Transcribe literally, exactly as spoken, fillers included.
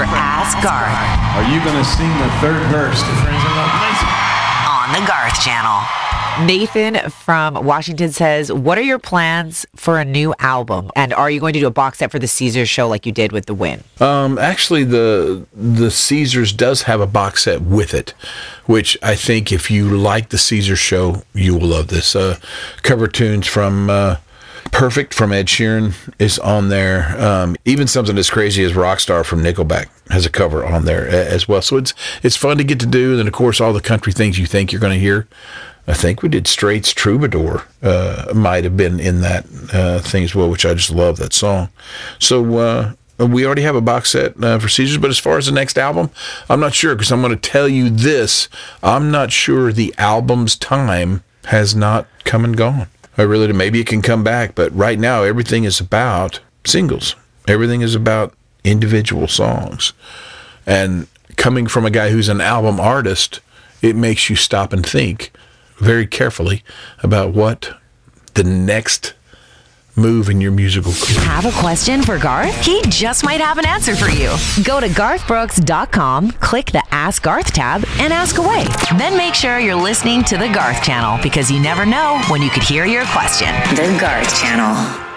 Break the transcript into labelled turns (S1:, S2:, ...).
S1: for Ask Garth.
S2: Are you going to sing the third verse to Friends in Low Places?
S1: On the Garth Channel. Nathan from Washington says, what are your plans for a new album? And are you going to do a box set for the Caesars show like you did with The Win?
S3: Um, actually, the the Caesars does have a box set with it, which I think if you like the Caesars show, you will love this. Uh, cover tunes from uh, Perfect from Ed Sheeran is on there. Um, even something as crazy as Rockstar from Nickelback has a cover on there as well. So it's it's fun to get to do. And then, of course, all the country things you think you're going to hear. I think we did Straits Troubadour, uh, might have been in that uh, thing as well, which I just love that song. So uh, we already have a box set uh, for Caesars, but as far as the next album, I'm not sure, because I'm going to tell you this. I'm not sure the album's time has not come and gone. I really do. Maybe it can come back, but right now everything is about singles. Everything is about individual songs. And coming from a guy who's an album artist, it makes you stop and think very carefully about what the next move in your musical career.
S1: Have a question for Garth? He just might have an answer for you. Go to garth brooks dot com, click the Ask Garth tab, and ask away. Then make sure you're listening to the Garth Channel, because you never know when you could hear your question. The Garth Channel.